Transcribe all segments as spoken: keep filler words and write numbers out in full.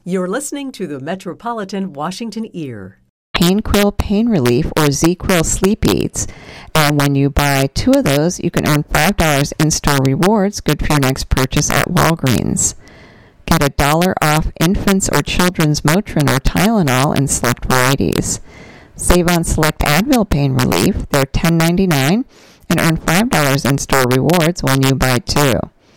You're listening to the Metropolitan Washington Ear. Pain Quill Pain Relief or Z-Quill Sleep Aids. And when you buy two of those, you can earn five dollars in-store rewards, good for your next purchase at Walgreens. Get a dollar off infants or children's Motrin or Tylenol in select varieties. Save on select Advil Pain Relief. They're ten ninety-nine and earn five dollars in-store rewards when you buy two.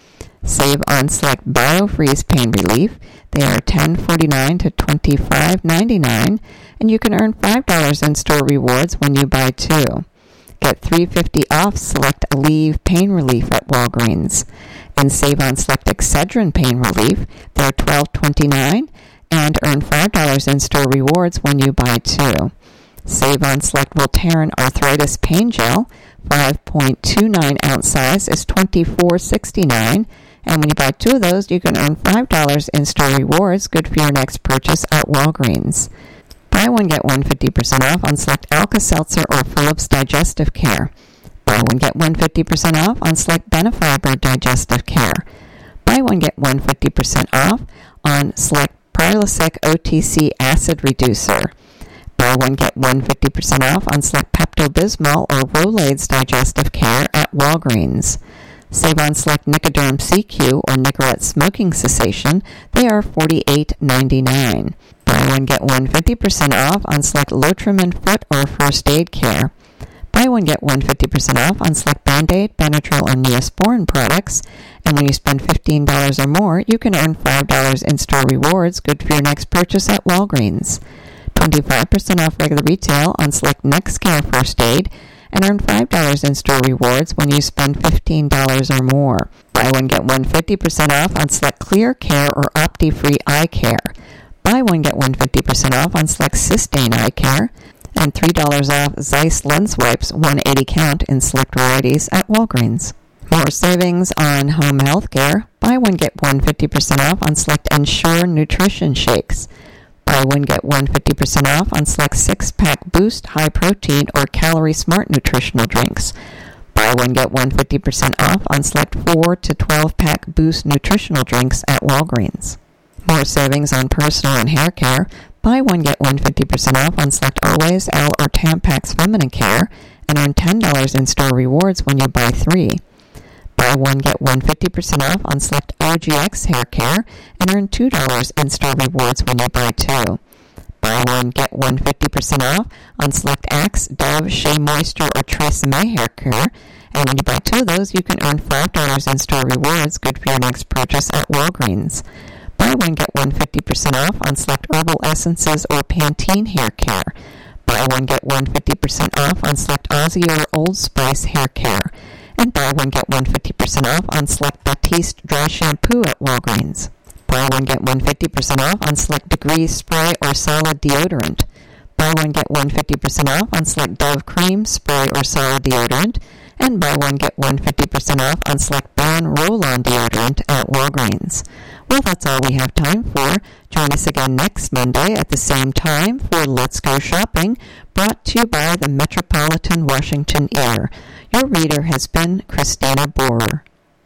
Save on select BioFreeze Pain Relief. They are ten forty-nine to twenty-five ninety-nine, and you can earn five dollars in-store rewards when you buy two. Get three fifty off select Aleve Pain Relief at Walgreens, and save on select Excedrin Pain Relief. They're twelve twenty-nine, and earn five dollars in-store rewards when you buy two. Save on select Voltaren Arthritis Pain Gel. five point two nine ounce size is twenty-four sixty-nine. And when you buy two of those, you can earn five dollars in-store rewards, good for your next purchase at Walgreens. Buy one, get one fifty percent off on select Alka-Seltzer or Philips Digestive Care. Buy one, get one fifty percent off on select Benefiber Digestive Care. Buy one, get one fifty percent off on select Prilosec O T C Acid Reducer. Buy one, get one fifty percent off on select Pepto-Bismol or Rolaids Digestive Care at Walgreens. Save on select Nicoderm C Q or Nicorette Smoking Cessation. They are forty-eight ninety-nine. Buy one, get one fifty percent off on select Lotrimin Foot or First Aid Care. Buy one, get one fifty percent off on select Band-Aid, Benadryl, and Neosporin products. And when you spend fifteen dollars or more, you can earn five dollars in-store rewards, good for your next purchase at Walgreens. twenty-five percent off regular retail on select NextCare First Aid, and earn five dollars in-store rewards when you spend fifteen dollars or more. Buy one, get one fifty percent off on select Clear Care or OptiFree Eye Care. Buy one, get one fifty percent off on select Systane Eye Care, and three dollars off Zeiss Lens Wipes one eighty count in select varieties at Walgreens. More savings on home health care. Buy one, get one fifty percent off on select Ensure Nutrition Shakes. Buy one, get one fifty percent off on select six-pack Boost High Protein or Calorie Smart nutritional drinks. Buy one, get one fifty percent off on select four to twelve-pack Boost nutritional drinks at Walgreens. More savings on personal and hair care. Buy one, get one fifty percent off on select Always, L, or Tampax Feminine Care, and earn ten dollars in-store rewards when you buy three. Buy one, get one fifty percent off on select O G X Hair Care, and earn two dollars in-store rewards when you buy two. Buy one, get one fifty percent off on select Axe, Dove, Shea Moisture, or Tresemme Hair Care, and when you buy two of those, you can earn five dollars in-store rewards, good for your next purchase at Walgreens. Buy one, get one fifty percent off on select Herbal Essences or Pantene Hair Care. Buy one, get one fifty percent off on select Aussie or Old Spice Hair Care. And buy one, get one fifty percent off on select Batiste Dry Shampoo at Walgreens. Buy one, get one fifty percent off on select Degree Spray or Solid Deodorant. Buy one, get one fifty percent off on select Dove Cream, Spray, or Solid Deodorant. And buy one, get one fifty percent off on select Braun Roll-On Deodorant at Walgreens. Well, that's all we have time for. Join us again next Monday at the same time for Let's Go Shopping, brought to you by the Metropolitan Washington Ear. Your reader has been Christina Borer.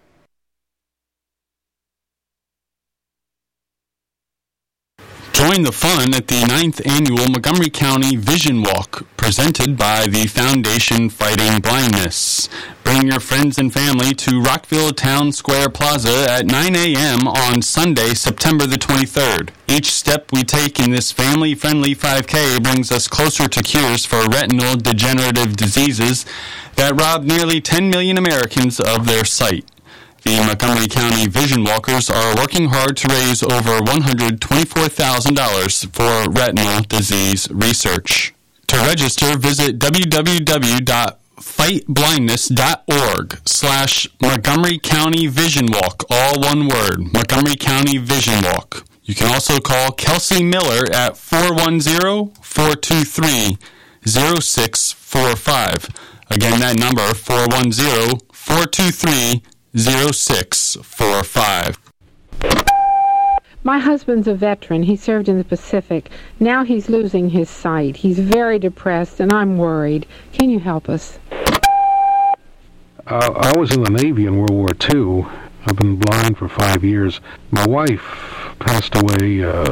Join the fun at the ninth Annual Montgomery County Vision Walk, presented by the Foundation Fighting Blindness. Bring your friends and family to Rockville Town Square Plaza at nine a.m. on Sunday, September the twenty-third. Each step we take in this family-friendly five K brings us closer to cures for retinal degenerative diseases that rob nearly ten million Americans of their sight. The Montgomery County Vision Walkers are working hard to raise over one hundred twenty-four thousand dollars for retinal disease research. To register, visit w w w dot fight blindness dot org slash Montgomery County Vision Walk, all one word, Montgomery County Vision Walk. You can also call Kelsey Miller at four one zero, four two three, zero six four five. Again, that number, four one zero, four two three, zero six four five. My husband's a veteran. He served in the Pacific. Now he's losing his sight. He's very depressed, and I'm worried. Can you help us? Uh, I was in the Navy in World War Two. I've been blind for five years. My wife passed away uh,